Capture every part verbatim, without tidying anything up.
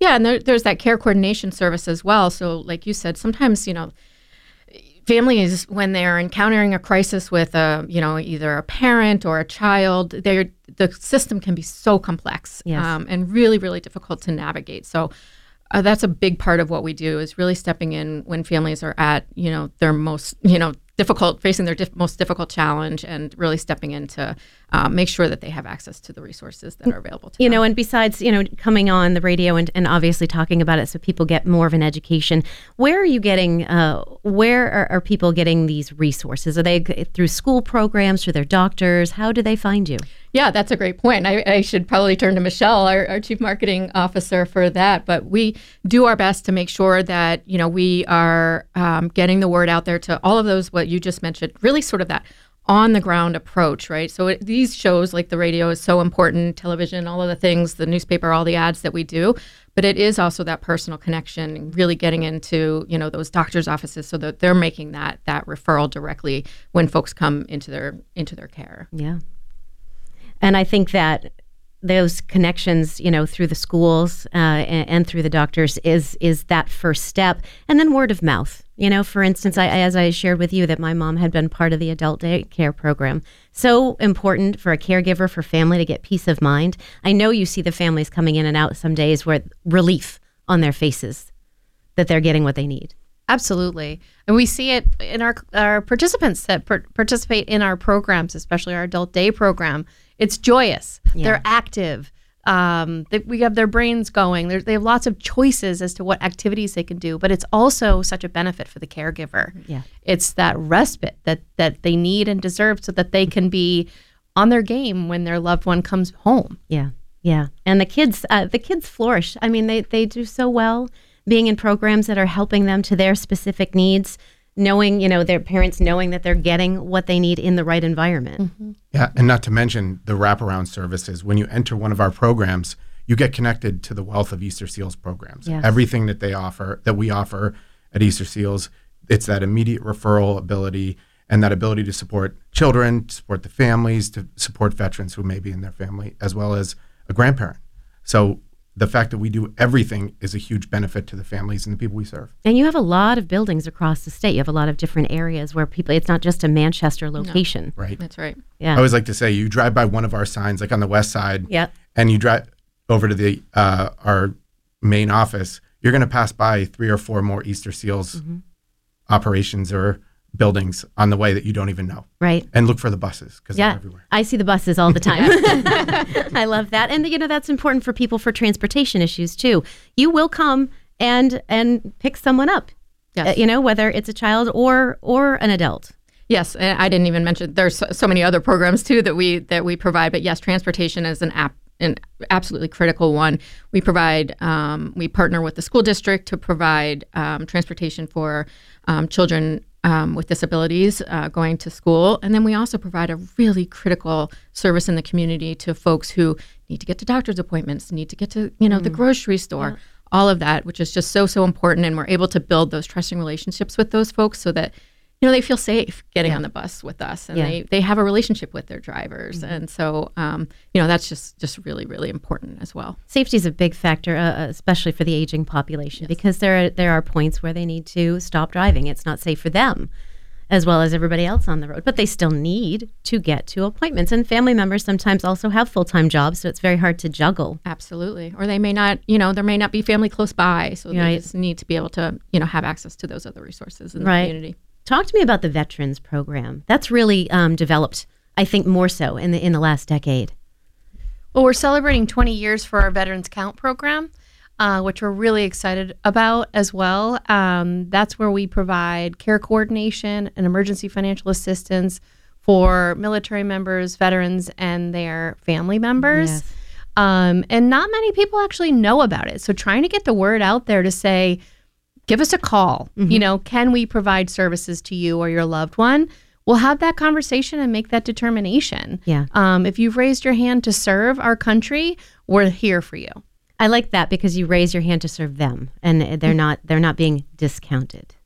Yeah, and there, there's that care coordination service as well. So like you said, sometimes, you know, families, when they're encountering a crisis with a, you know, either a parent or a child, they're, the system can be so complex Yes. um, and really, really difficult to navigate. So uh, that's a big part of what we do, is really stepping in when families are at, you know, their most, you know, difficult, facing their diff- most difficult challenge, and really stepping in to uh, make sure that they have access to the resources that are available to You them. know, and besides, you know, coming on the radio and, and obviously talking about it so people get more of an education, where are you getting, uh, where are, are people getting these resources? Are they g- through school programs, through their doctors? How do they find you? Yeah, that's a great point. I, I should probably turn to Michelle, our, our Chief Marketing Officer, for that. But we do our best to make sure that, you know, we are um, getting the word out there to all of those, what you just mentioned, really sort of that on the ground approach, right? So it, these shows, like the radio is so important, television, all of the things, the newspaper, all the ads that we do, but it is also that personal connection, really getting into, you know, those doctors' offices so that they're making that that referral directly when folks come into their into their care. Yeah. And I think that those connections, you know, through the schools uh, and, and through the doctors is is that first step. And then word of mouth. You know, for instance, I, as I shared with you that my mom had been part of the adult day care program. So important for a caregiver, for family to get peace of mind. I know you see the families coming in and out some days where relief on their faces that they're getting what they need. Absolutely. And we see it in our our participants that per- participate in our programs, especially our adult day program. It's joyous. Yeah. They're active. Um, they, we have their brains going. They're, they have lots of choices as to what activities they can do, but it's also such a benefit for the caregiver. Yeah. It's that respite that, that they need and deserve so that they can be on their game when their loved one comes home. Yeah. Yeah. And the kids, uh, the kids flourish. I mean, they, they do so well being in programs that are helping them to their specific needs, knowing, you know, their parents knowing that they're getting what they need in the right environment. Mm-hmm. Yeah, and not to mention the wraparound services. When you enter one of our programs, you get connected to the wealth of Easter Seals programs. Yes. Everything that they offer, that we offer at Easter Seals, it's that immediate referral ability and that ability to support children, to support the families, to support veterans who may be in their family, as well as a grandparent. So the fact that we do everything is a huge benefit to the families and the people we serve. And you have a lot of buildings across the state. You have a lot of different areas where people, it's not just a Manchester location. Right. That's right. Yeah. I always like to say, you drive by one of our signs, like on the west side, Yeah. and you drive over to the uh, our main office, you're going to pass by three or four more Easter Seals Mm-hmm. operations or buildings on the way that you don't even know. Right. And look for the buses, because Yeah, they're everywhere. I see the buses all the time. I love that. And, you know, that's important for people for transportation issues, too. You will come and and pick someone up, Yes. uh, you know, whether it's a child or or an adult. Yes, and I didn't even mention there's so, so many other programs too that we that we provide. But yes, transportation is an app, an absolutely critical one. We provide, um, we partner with the school district to provide um, transportation for um, children um, with disabilities uh, going to school, and then we also provide a really critical service in the community to folks who need to get to doctor's appointments, need to get to you know the grocery store. Yeah. All of that, which is just so so important, and we're able to build those trusting relationships with those folks so that. You know, they feel safe getting Yeah. on the bus with us, and Yeah. they, they have a relationship with their drivers. Mm-hmm. And so, um, you know, that's just, just really, really important as well. Safety is a big factor, uh, especially for the aging population, because there are, there are points where they need to stop driving. It's not safe for them as well as everybody else on the road, but they still need to get to appointments. And family members sometimes also have full-time jobs, so it's very hard to juggle. Absolutely. Or they may not, you know, there may not be family close by. So Right. they just need to be able to, you know, have access to those other resources in the Right. community. Talk to me about the Veterans Program. That's really um, developed, I think, more so in the in the last decade. Well, we're celebrating twenty years for our Veterans Count program, uh, which we're really excited about as well. Um, that's where we provide care coordination and emergency financial assistance for military members, veterans, and their family members. Yes. Um, and not many people actually know about it. So trying to get the word out there to say, give us a call. Mm-hmm. You know, can we provide services to you or your loved one? We'll have that conversation and make that determination. Yeah. Um, if you've raised your hand to serve our country, we're here for you. I like that because you raise your hand to serve them, and they're not they're not being discounted.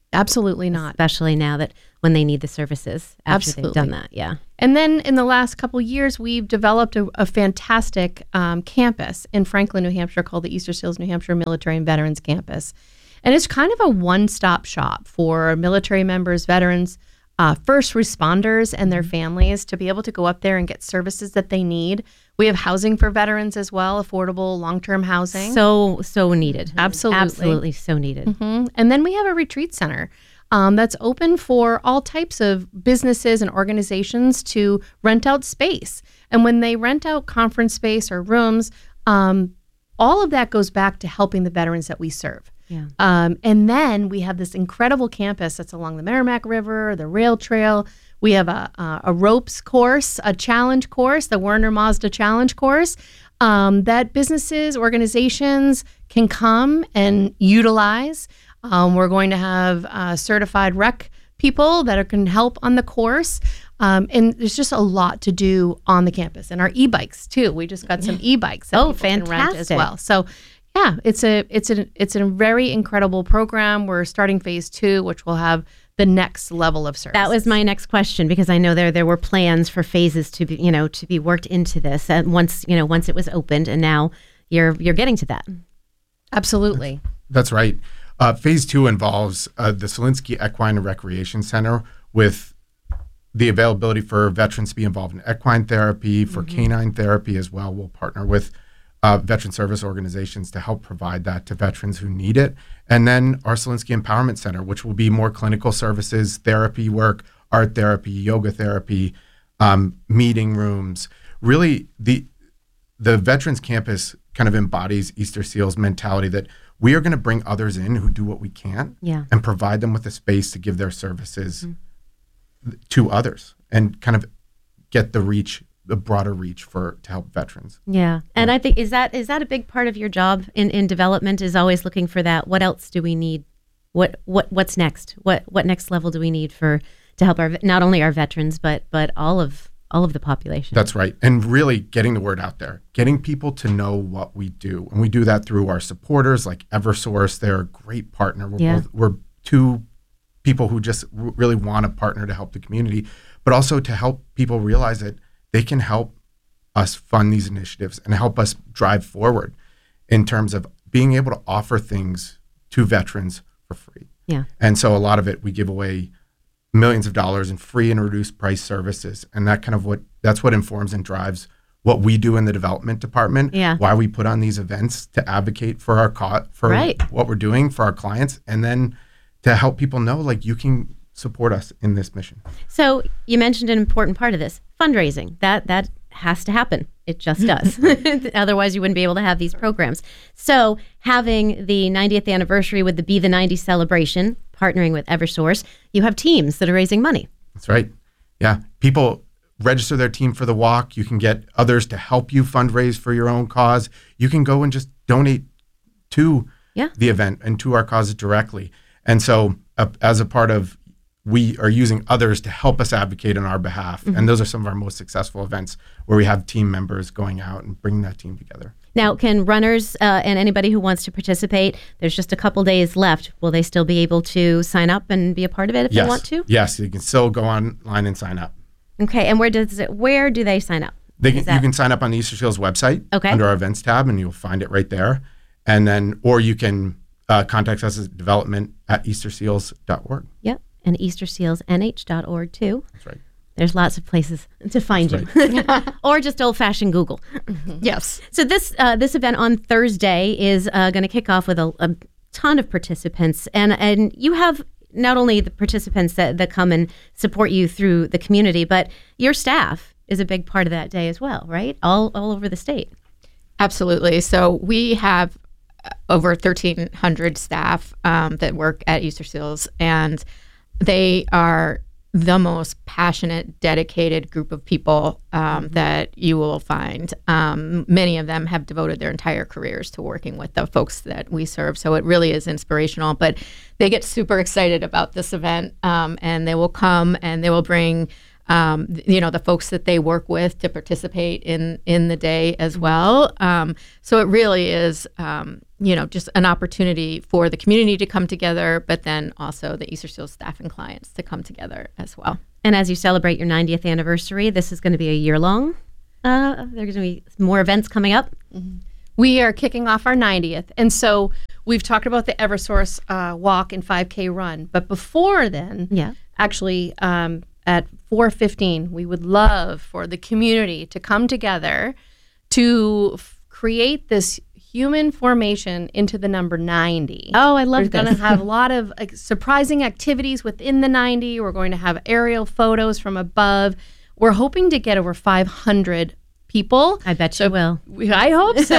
Absolutely not. Especially now that when they need the services after Absolutely. they've done that. Yeah. And then in the last couple years, we've developed a, a fantastic um, campus in Franklin, New Hampshire called the Easter Seals New Hampshire Military and Veterans Campus. And it's kind of a one-stop shop for military members, veterans, uh, first responders and their families to be able to go up there and get services that they need. We have housing for veterans as well, affordable long-term housing. So, so needed. Absolutely. Absolutely so needed. Mhm. And then we have a retreat center um, that's open for all types of businesses and organizations to rent out space. And when they rent out conference space or rooms, um, all of that goes back to helping the veterans that we serve. Yeah. Um, and then we have this incredible campus that's along the Merrimack River, the rail trail. We have a, a, a ropes course, a challenge course, the Werner Mazda challenge course, um, that businesses, organizations can come and utilize. Um, we're going to have uh, certified rec people that are, can help on the course. Um, and there's just a lot to do on the campus. And our e-bikes, too. We just got some e-bikes that Oh, people can rent as fantastic. well. So, yeah, it's a it's a it's a very incredible program. We're starting phase two, which will have the next level of service. That was my next question, because I know there there were plans for phases to be, you know, to be worked into this. And once, you know, once it was opened, and now you're you're getting to that. Absolutely. That's right. Uh, phase two involves uh, the Solinsky Equine and Recreation Center, with the availability for veterans to be involved in equine therapy, for Mm-hmm. canine therapy as well. We'll partner with uh, veteran service organizations to help provide that to veterans who need it. And then our Solinsky Empowerment Center, which will be more clinical services, therapy work, art therapy, yoga therapy, um, meeting rooms. Really, the the Veterans Campus kind of embodies Easter Seals mentality that we are going to bring others in who do what we can't, Yeah. and provide them with a space to give their services to others, and kind of get the reach, the broader reach for to help veterans. Yeah. And I think, is that is that a big part of your job in, in development, is always looking for that? What else do we need? What what what's next? What what next level do we need for to help our, not only our veterans, but but all of all of the population? That's right. And really getting the word out there, getting people to know what we do. And we do that through our supporters like Eversource. They're a great partner. We're, Yeah. both, we're two people who just r- really want to partner to help the community, but also to help people realize that they can help us fund these initiatives and help us drive forward in terms of being able to offer things to veterans for free. Yeah. And so a lot of it, we give away millions of dollars in free and reduced price services. And that kind of what, that's what informs and drives what we do in the development department. Yeah. Why we put on these events to advocate for our co- for Right. what we're doing for our clients. And then to help people know, like, you can support us in this mission. So you mentioned an important part of this, fundraising. That that has to happen. It just does. Otherwise, you wouldn't be able to have these programs. So having the ninetieth anniversary with the Be the ninety celebration, partnering with Eversource, you have teams that are raising money. That's right. Yeah. People register their team for the walk. You can get others to help you fundraise for your own cause. You can go and just donate to Yeah. the event and to our causes directly. And so uh, as a part of, we are using others to help us advocate on our behalf. Mm-hmm. And those are some of our most successful events where we have team members going out and bringing that team together. Now, can runners uh, and anybody who wants to participate, there's just a couple days left, will they still be able to sign up and be a part of it if yes. they want to? Yes, you can still go online and sign up. Okay, and where does it, where do they sign up? They can, Is that- you can sign up on the Easter Seals website Okay. under our events tab, and you'll find it right there. And then, or you can uh, contact us at development at easter seals dot org. Yep, and easter seals n h dot org too. That's right. There's lots of places to find That's you, or just old-fashioned Google. Yes. So this uh, this event on Thursday is uh, going to kick off with a, a ton of participants, and and you have not only the participants that, that come and support you through the community, but your staff is a big part of that day as well, right? All all over the state. Absolutely. So we have over thirteen hundred staff um, that work at Easter Seals, and they are the most passionate, dedicated group of people um, that you will find. Um, many of them have devoted their entire careers to working with the folks that we serve. So it really is inspirational. But they get super excited about this event, um, and they will come and they will bring um, you know, the folks that they work with to participate in in the day as well. Um, so it really is, um, you know, just an opportunity for the community to come together, but then also the Easter Seals staff and clients to come together as well. And as you celebrate your ninetieth anniversary, this is going to be a year long. Uh, there's going to be more events coming up. Mm-hmm. We are kicking off our ninetieth. And so we've talked about the Eversource uh, walk and five K run. But before then, yeah. actually um, at four fifteen, we would love for the community to come together to f- create this human formation into the number ninety. Oh, I love We're this. going to have a lot of like, surprising activities within the ninety. We're going to have aerial photos from above. We're hoping to get over five hundred people. I bet so you will. We, I hope so.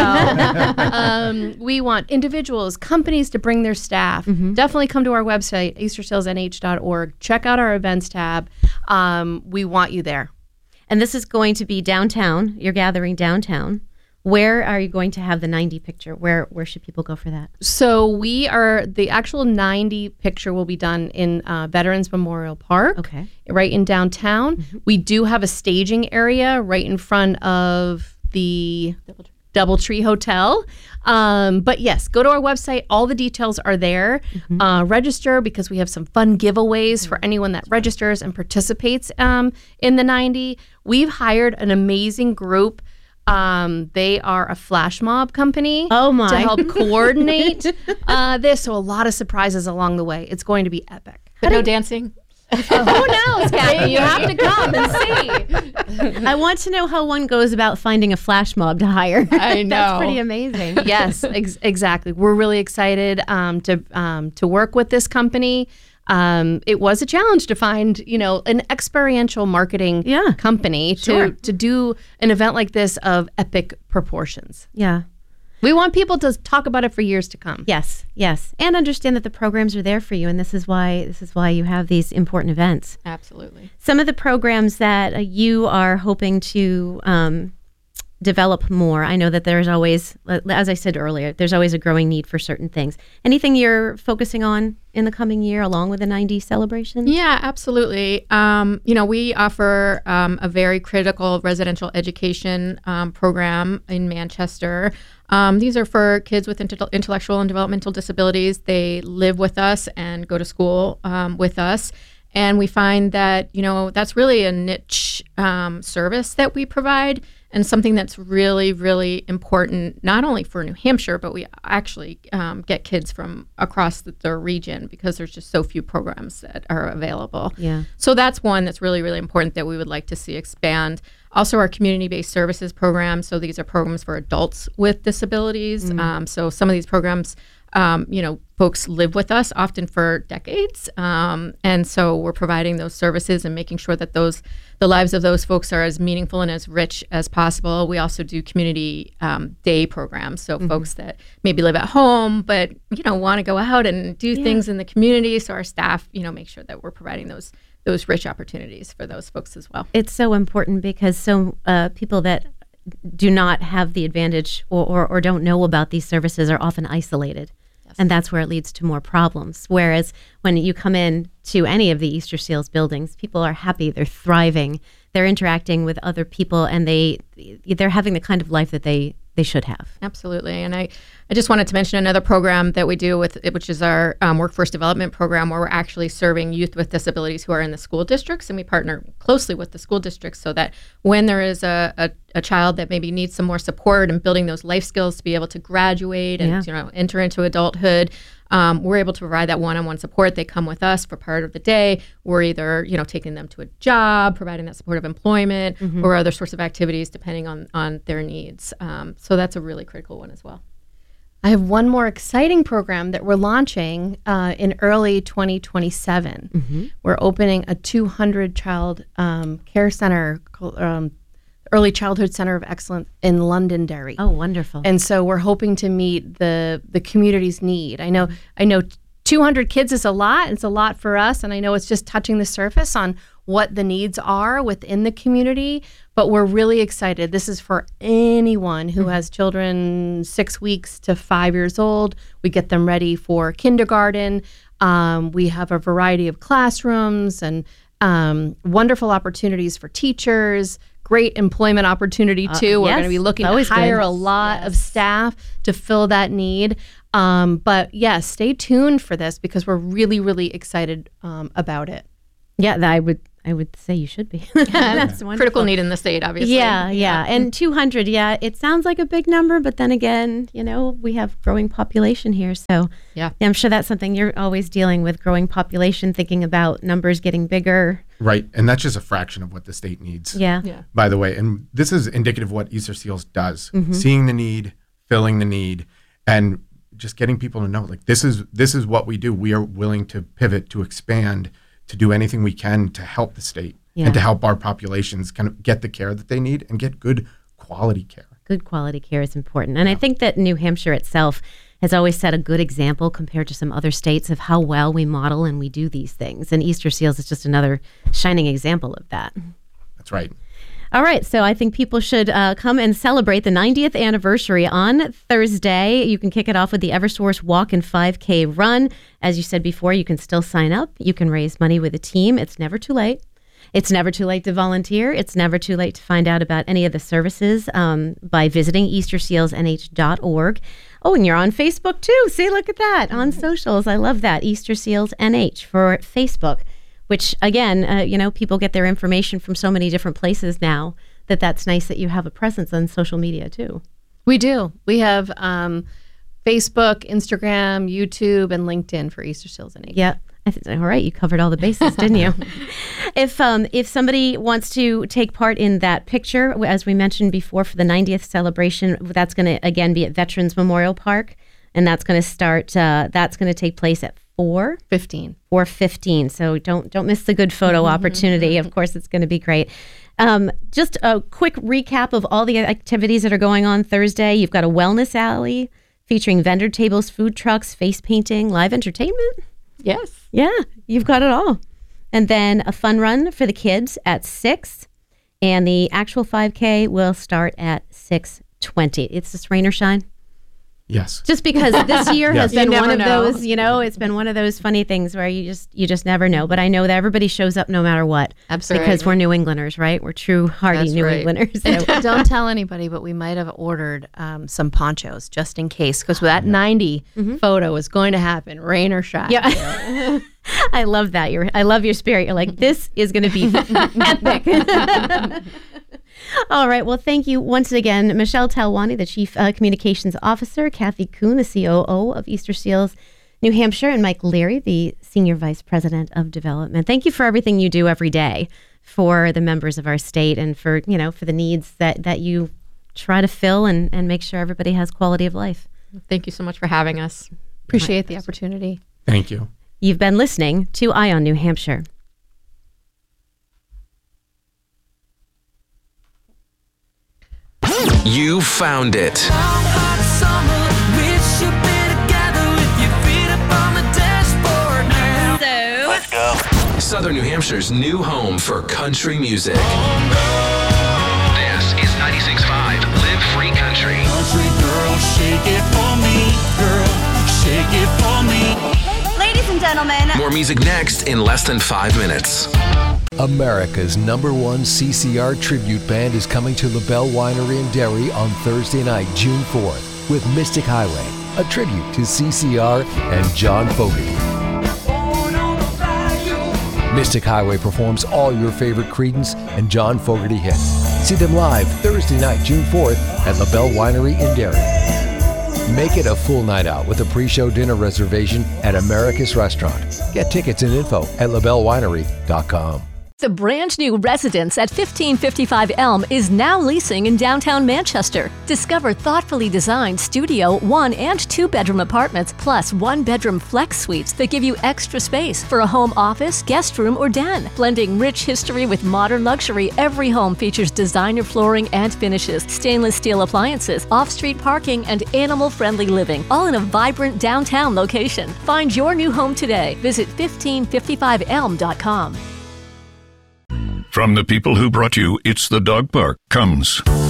um, we want individuals, companies to bring their staff. Mm-hmm. Definitely come to our website, easter seals n h dot org. Check out our events tab. Um, we want you there. And this is going to be downtown. You're gathering downtown. Where are you going to have the ninety picture? Where where should people go for that? So we are, the actual ninety picture will be done in uh, Veterans Memorial Park, Okay. right in downtown. Mm-hmm. We do have a staging area right in front of the Doubletree. Doubletree Hotel. Um, but yes, go to our website. All the details are there. Mm-hmm. Uh, register because we have some fun giveaways for anyone that registers and participates um, in the ninety. We've hired an amazing group. Um, they are a flash mob company Oh my. to help coordinate uh, this. So a lot of surprises along the way. It's going to be epic. But no dancing. Uh, who knows, Kathy? You have to come and see. I want to know how one goes about finding a flash mob to hire. I know. That's pretty amazing. Yes, ex- exactly. We're really excited um, to um, to work with this company. Um, it was a challenge to find, you know, an experiential marketing Yeah, company to sure. to do an event like this of epic proportions. Yeah. We want people to talk about it for years to come. Yes, yes. And understand that the programs are there for you, and this is why this is why you have these important events. Absolutely. Some of the programs that uh, you are hoping to um, develop more, I know that there's always, as I said earlier, there's always a growing need for certain things. Anything you're focusing on in the coming year along with the ninety celebration? Yeah, absolutely. Um, you know, we offer um, a very critical residential education um, program in Manchester. Um, these are for kids with inte- intellectual and developmental disabilities. They live with us and go to school um, with us. And we find that, you know, that's really a niche um, service that we provide and something that's really, really important, not only for New Hampshire, but we actually um, get kids from across the, the region because there's just so few programs that are available. Yeah. So that's one that's really, really important that we would like to see expand. Also, our community-based services program. So these are programs for adults with disabilities. Mm. Um, so some of these programs, um, you know, folks live with us often for decades. Um, and so we're providing those services and making sure that those the lives of those folks are as meaningful and as rich as possible. We also do community um, day programs. So Mm-hmm. folks that maybe live at home, but, you know, want to go out and do Yeah. things in the community. So our staff, you know, make sure that we're providing those those rich opportunities for those folks as well. It's so important because so uh, people that do not have the advantage or, or, or don't know about these services are often isolated. Yes. And that's where it leads to more problems. Whereas when you come in to any of the Easter Seals buildings, people are happy, they're thriving, they're interacting with other people, and they they're having the kind of life that they they should have. Absolutely. And I, I just wanted to mention another program that we do with, which is our um, workforce development program, where we're actually serving youth with disabilities who are in the school districts. And we partner closely with the school districts so that when there is a, a, a child that maybe needs some more support and building those life skills to be able to graduate and, Yeah. you know, enter into adulthood, um, we're able to provide that one-on-one support. They come with us for part of the day. We're either, you know, taking them to a job, providing that supportive employment, Mm-hmm. or other sorts of activities depending on, on their needs. Um, so that's a really critical one as well. I have one more exciting program that we're launching uh, in early twenty twenty-seven. Mm-hmm. We're opening a two hundred child um, care center, called, um, Early Childhood Center of Excellence in Londonderry. Oh, wonderful. And so we're hoping to meet the the community's need. I know I know two hundred kids is a lot. It's a lot for us, and I know it's just touching the surface on what the needs are within the community, but we're really excited. This is for anyone who has children six weeks to five years old. We get them ready for kindergarten. Um, we have a variety of classrooms and Um, wonderful opportunities for teachers, great employment opportunity too. Uh, We're yes, going to be looking to always hire good. a lot Yes. of staff to fill that need. Um, but yes, stay tuned for this because we're really, really excited um, about it. Yeah, that I would I would say you should be. That's wonderful. Critical need in the state, obviously. Yeah, yeah. And two hundred, yeah, it sounds like a big number, but then again, you know, we have growing population here. So Yeah. I'm sure that's something you're always dealing with, growing population, thinking about numbers getting bigger. Right. And that's just a fraction of what the state needs. Yeah. Yeah. By the way, and this is indicative of what Easter Seals does, seeing the need, filling the need, and just getting people to know, like, this is this is what we do. We are willing to pivot, to expand, to do anything we can to help the state Yeah. and to help our populations kind of get the care that they need and get good quality care. Good quality care is important. And I think that New Hampshire itself has always set a good example compared to some other states of how well we model and we do these things. And Easter Seals is just another shining example of that. That's right. All right, so I think people should uh, come and celebrate the ninetieth anniversary on Thursday. You can kick it off with the Eversource Walk and five K Run. As you said before, you can still sign up. You can raise money with a team. It's never too late. It's never too late to volunteer. It's never too late to find out about any of the services um, by visiting easter seals n h dot org. Oh, and you're on Facebook too. See, look at that. On socials. I love that. Easter Seals N H for Facebook. Which, again, uh, you know, people get their information from so many different places now that that's nice that you have a presence on social media, too. We do. We have um, Facebook, Instagram, YouTube, and LinkedIn for Easter Seals and H. Yeah. I th- all right. You covered all the bases, didn't you? If um, if somebody wants to take part in that picture, as we mentioned before, for the ninetieth celebration, that's going to, again, be at Veterans Memorial Park. And that's going to start, uh, that's going to take place at four fifteen. four fifteen. So don't don't miss the good photo opportunity. Of course, it's going to be great. Um, just a quick recap of all the activities that are going on Thursday. You've got a wellness alley featuring vendor tables, food trucks, face painting, live entertainment. Yes. Yeah, you've got it all. And then a fun run for the kids at six. And the actual five K will start at six twenty. It's just rain or shine. Yes. Just because this year Yes. has You been never one of know. those, you know, it's been one of those funny things where you just you just never know. But I know that everybody shows up no matter what. Absolutely. Because we're New Englanders, right? We're true hardy That's New right. Englanders. So. Don't tell anybody, but we might have ordered um, some ponchos just in case, because that ninety photo is going to happen, rain or shine. Yeah. I love that. You're I love your spirit. You're like, this is gonna be epic. All right. Well, thank you once again, Michelle Talwani, the Chief uh, Communications Officer, Kathy Kuhn, the C O O of Easter Seals New Hampshire, and Mike Leary, the Senior Vice President of Development. Thank you for everything you do every day for the members of our state and for, you know, for the needs that, that you try to fill and, and make sure everybody has quality of life. Thank you so much for having us. Appreciate the opportunity. Thank you. You've been listening to Eye on New Hampshire. You found it. Let's go. Southern New Hampshire's new home for country music. This is ninety-six point five Live Free Country. Country girl, shake it for me. Girl, shake it for me. Ladies and gentlemen, More music next in less than five minutes. America's number one C C R tribute band is coming to LaBelle Winery and Dairy on Thursday night, June fourth, with Mystic Highway, a tribute to C C R and John Fogerty. Mystic Highway performs all your favorite Creedence and John Fogerty hits. See them live Thursday night, June fourth at LaBelle Winery in Derry. Make it a full night out with a pre-show dinner reservation at Americus Restaurant. Get tickets and info at labelle winery dot com. The brand new residence at fifteen fifty-five Elm is now leasing in downtown Manchester. Discover thoughtfully designed studio, one and two bedroom apartments, plus one bedroom flex suites that give you extra space for a home office, guest room, or den. Blending rich history with modern luxury, every home features designer flooring and finishes, stainless steel appliances, off-street parking, and animal-friendly living, all in a vibrant downtown location. Find your new home today. Visit fifteen fifty-five elm dot com. From the people who brought you It's the Dog Park comes